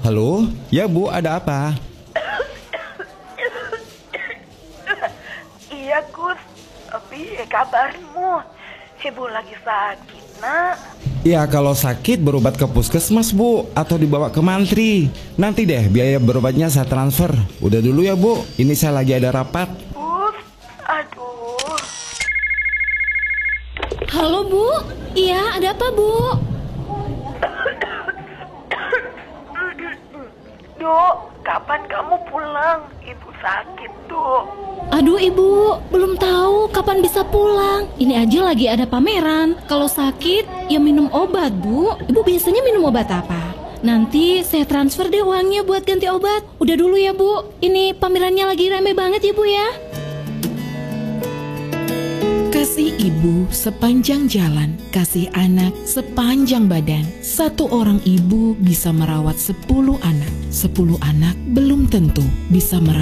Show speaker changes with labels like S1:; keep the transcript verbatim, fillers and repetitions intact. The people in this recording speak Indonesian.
S1: Halo? Ya Bu, ada apa?
S2: Iya Gus, tapi kabarmu? Ibu lagi sakit nak.
S1: Ya kalau sakit berobat ke puskesmas Bu, atau dibawa ke mantri. Nanti deh biaya berobatnya saya transfer. Udah dulu ya Bu, ini saya lagi ada rapat.
S2: Gus, aduh.
S3: Halo Bu, iya ada apa Bu?
S2: Dok, kapan kamu pulang? Ibu sakit tuh.
S3: Aduh Ibu, belum tahu kapan bisa pulang. Ini aja lagi ada pameran. Kalau sakit, ya minum obat Bu. Ibu biasanya minum obat apa? Nanti saya transfer deh uangnya buat ganti obat. Udah dulu ya Bu, ini pamerannya lagi rame banget ya Bu ya.
S4: Kasih ibu sepanjang jalan, kasih anak sepanjang badan. Satu orang ibu bisa merawat sepuluh anak. Sepuluh anak belum tentu bisa merawat